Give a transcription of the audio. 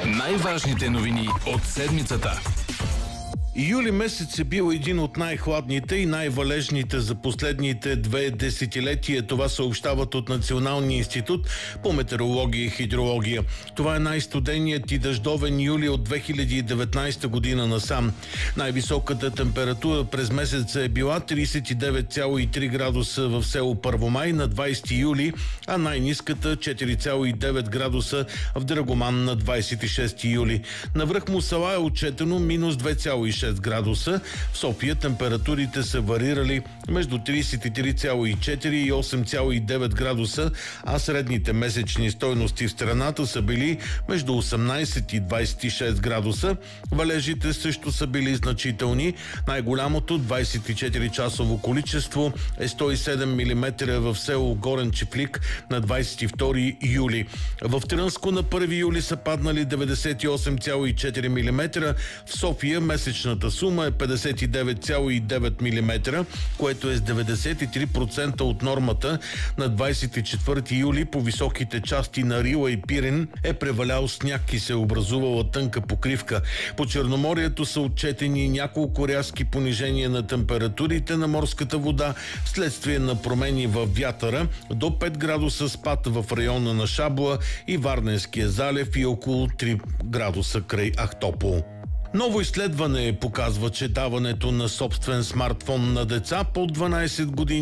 Най-важните новини от седмицата. Юли месец е бил един от най-хладните и най-валежните за последните 2 десетилетия. Това съобщават от Националния институт по метеорология и хидрология. Това е най-студеният и дъждовен юли от 2019 година насам. Най-високата температура през месеца е била 39,3 градуса в село Първомай на 20 юли, а най-ниската 4,9 градуса в Драгоман на 26 юли. На връх Мусала е отчетено минус 2,6 градуса. В София температурите са варирали между 33,4 и 8,9 градуса, а средните месечни стойности в страната са били между 18 и 26 градуса. Валежите също са били значителни. Най-голямото 24-часово количество е 107 мм в село Горен Чифлик на 22 юли. В Трънско на 1 юли са паднали 98,4 мм. В София месечната сума е 59,9 мм, което е с 93% от нормата. На 24 юли по високите части на Рила и Пирин е превалял сняг и се е образувала тънка покривка. По Черноморието са отчетени няколко рязки понижения на температурите на морската вода вследствие на промени във вятъра, до 5 градуса спад в района на Шабла и Варненския залив и около 3 градуса край Ахтопол. Ново изследване показва, че даването на собствен смартфон на деца под 12 години